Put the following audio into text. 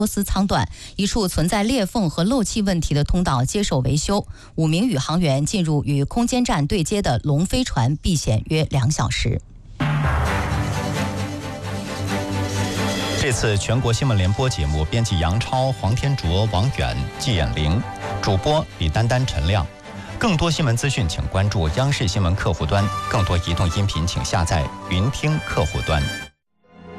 螺丝舱段，一处存在裂缝和漏气问题的通道接受维修。5名宇航员进入与空间站对接的龙飞船避险约2小时。 这次全国新闻联播节目，编辑杨超、黄天卓、王远、季衍玲，主播李丹丹、陈亮。更多新闻资讯，请关注央视新闻客户端；更多移动音频，请下载云听客户端。